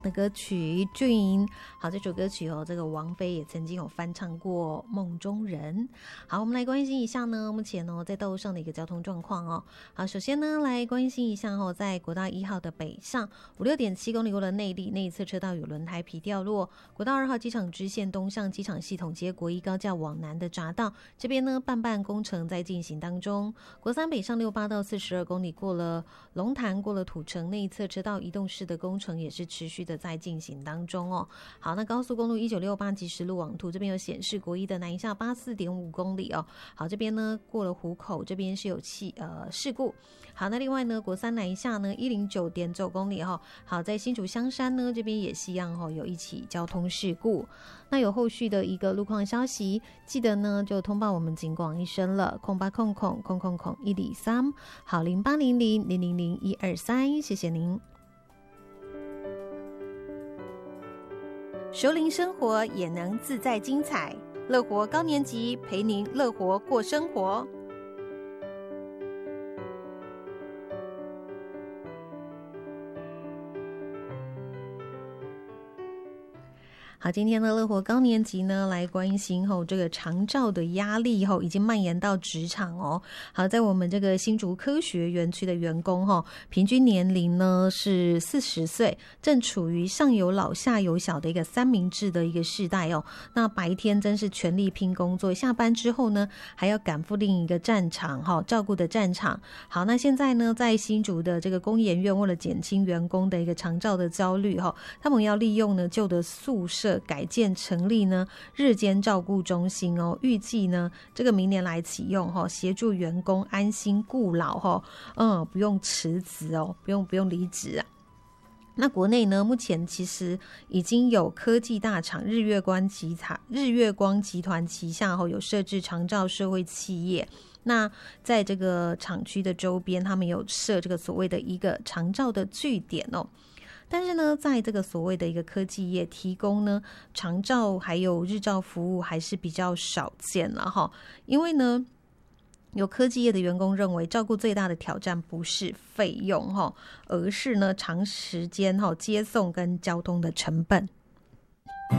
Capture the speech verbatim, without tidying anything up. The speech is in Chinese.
的歌曲《Dream》。好，这首歌曲哦，这个王菲也曾经有翻唱过《梦中人》。好，我们来关心一下呢，目前呢在道路上的一个交通状况哦。好，首先呢来关心一下哦，在国道一号的北上五六点七公里过了内坜内侧车道有轮胎皮掉落，国道二号机场支线东向机场系统街国一高架往南的匝道这边呢半半工程在进行当中。国三北上六八到四十二公里过了龙潭过了土城内侧车道移动式的工程也是持续的在进行当中哦。好，那高速公路一九六八即时路网图这边有显示国一的南下八四点五公里哦。好，这边呢过了湖口这边是有气呃事故。好，那另外呢国三南下呢一零九点九公里哈、哦。好，在新竹香山呢这边也是一样哈、哦，有一起交通事故。那有后续的一个路况消息，记得呢就通报我们警广一声了，空八空空空空空一零三，好零八零零零零零一二三，谢谢您。熟龄生活也能自在精彩，乐活高年级陪您乐活过生活。好，今天的乐活高年级呢，来关心后这个长照的压力后已经蔓延到职场哦。好，在我们这个新竹科学园区的员工哈，平均年龄呢是四十岁，正处于上有老下有小的一个三明治的一个世代哦。那白天真是全力拼工作，下班之后呢还要赶赴另一个战场哈，照顾的战场。好，那现在呢，在新竹的这个工研院，为了减轻员工的一个长照的焦虑哈，他们要利用呢旧的宿舍改建成立呢日间照顾中心哦，预计呢这个明年来启用哈、哦，协助员工安心顾老哈、哦，嗯，不用辞职哦，不用不用离职啊。那国内呢，目前其实已经有科技大厂日月光集团日月光集团旗下后有设置长照社会企业。那在这个厂区的周边，他们有设这个所谓的一个长照的据点哦。但是呢，在这个所谓的一个科技业提供呢长照还有日照服务还是比较少见了哈，因为呢有科技业的员工认为，照顾最大的挑战不是费用哈，而是呢长时间哈接送跟交通的成本。